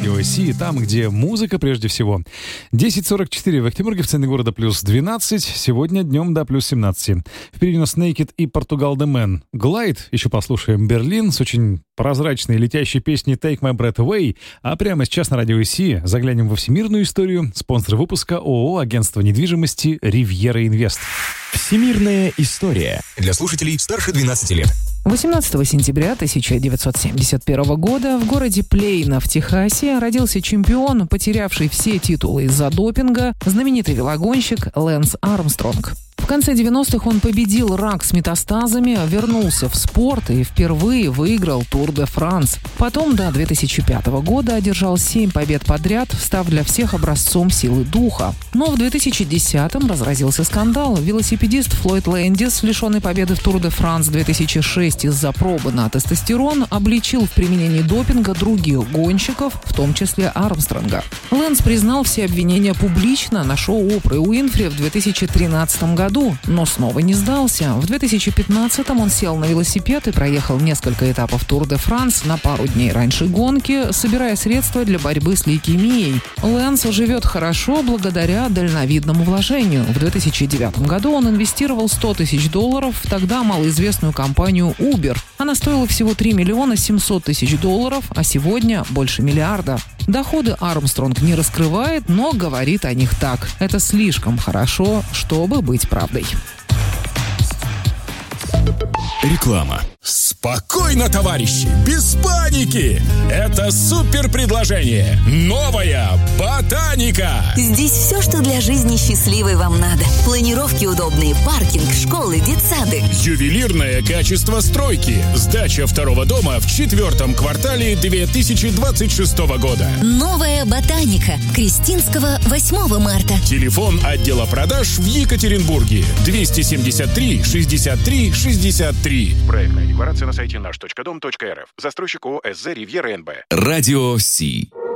Радио Си, там, где музыка прежде всего. 10:44 в Октябрьке, в центре города плюс 12, сегодня днем до плюс 17. Впереди у нас Naked и Portugal The Man. Глайд, еще послушаем Берлин с очень прозрачной летящей песней Take My Breath Away. А прямо сейчас на Радио Си заглянем во всемирную историю. Спонсор выпуска ООО «Агентство недвижимости Ривьера Инвест». Всемирная история для слушателей старше 12 лет. 18 сентября 1971 года в городе Плейно в Техасе родился чемпион, потерявший все титулы из-за допинга, знаменитый велогонщик Лэнс Армстронг. В конце 90-х он победил рак с метастазами, вернулся в спорт и впервые выиграл Тур де Франс. Потом до 2005 года одержал 7 побед подряд, став для всех образцом силы духа. Но в 2010-м разразился скандал. Велосипедист Флойд Лэндис, лишенный победы в Тур де Франс 2006 из-за пробы на тестостерон, обличил в применении допинга других гонщиков, в том числе Армстронга. Лэнс признал все обвинения публично на шоу Опры Уинфри в 2013 году, но снова не сдался. В 2015-м он сел на велосипед и проехал несколько этапов Тур де Франс на пару дней раньше гонки, собирая средства для борьбы с лейкемией. Лэнс живет хорошо благодаря дальновидному вложению. В 2009 году он инвестировал $100 тысяч в тогда малоизвестную компанию Uber. Она стоила всего $3 700 000, а сегодня больше миллиарда. Доходы Армстронг не раскрывает, но говорит о них так: это слишком хорошо, чтобы быть правдой. Реклама. Спокойно, товарищи, без паники! Это супер предложение! Новая ботаника! Здесь все, что для жизни счастливой вам надо. Планировки удобные, паркинг, школы, детсады. Ювелирное качество стройки. Сдача второго дома в 4-м квартале 2026 года. Новая ботаника. Крестинского, 8 марта. Телефон отдела продаж в Екатеринбурге. 273 63 63. Проектная декларация на сайте наш.дом.рф. Застройщик ООО «СЗ Ривьера НБ». Радио Си.